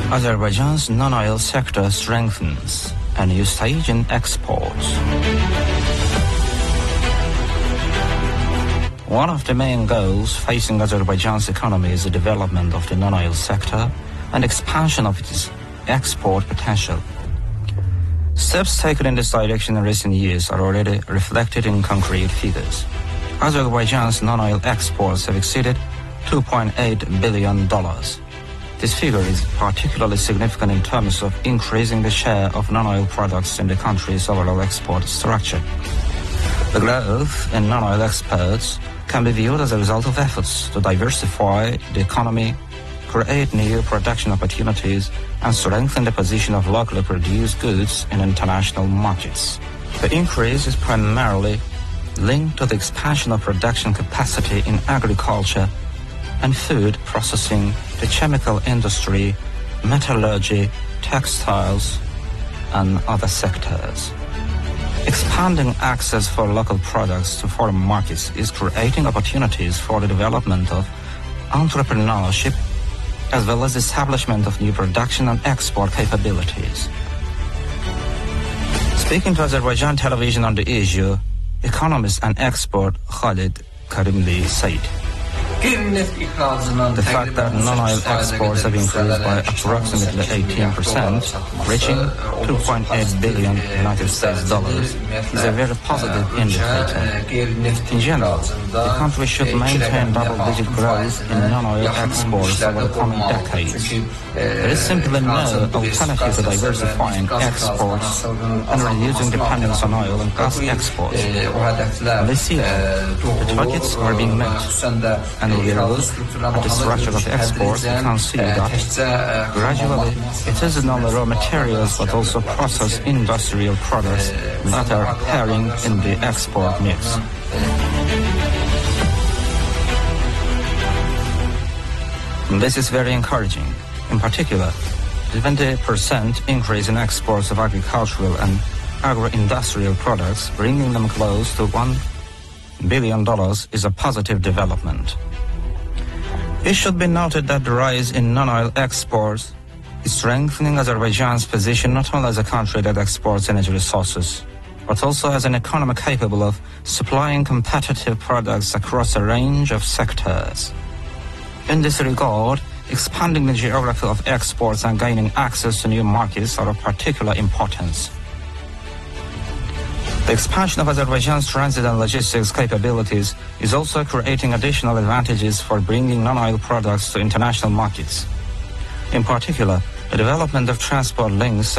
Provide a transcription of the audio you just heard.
Azerbaijan's non-oil sector strengthens a new stage in exports. One of the main goals facing Azerbaijan's economy is the development of the non-oil sector and expansion of its export potential. Steps taken in this direction in recent years are already reflected in concrete figures. Azerbaijan's non-oil exports have exceeded $2.8 billion. This figure is particularly significant in terms of increasing the share of non-oil products in the country's overall export structure. The growth in non-oil exports can be viewed as a result of efforts to diversify the economy, create new production opportunities, and strengthen the position of locally produced goods in international markets. The increase is primarily linked to the expansion of production capacity in agriculture and food processing, the chemical industry, metallurgy, textiles, and other sectors. Expanding access for local products to foreign markets is creating opportunities for the development of entrepreneurship as well as establishment of new production and export capabilities. Speaking to Azerbaijan television on the issue, economist and expert Khalid Karimli said, the fact that non-oil exports have increased by approximately 18%, reaching $2.8 billion US dollars, is a very positive indicator. In general, the country should maintain double-digit growth in non-oil exports over the coming decades. There is simply no alternative to diversifying exports and reducing dependence on oil and gas exports. This year, the targets are being met, and we look at the structure of exports, we can see that gradually it isn't only raw materials but also processed industrial products that are appearing in the export mix. This is very encouraging. In particular, the 20% increase in exports of agricultural and agro-industrial products, bringing them close to $1 billion, is a positive development. It should be noted that the rise in non-oil exports is strengthening Azerbaijan's position not only as a country that exports energy resources, but also as an economy capable of supplying competitive products across a range of sectors. In this regard, expanding the geography of exports and gaining access to new markets are of particular importance. The expansion of Azerbaijan's transit and logistics capabilities is also creating additional advantages for bringing non-oil products to international markets. In particular, the development of transport links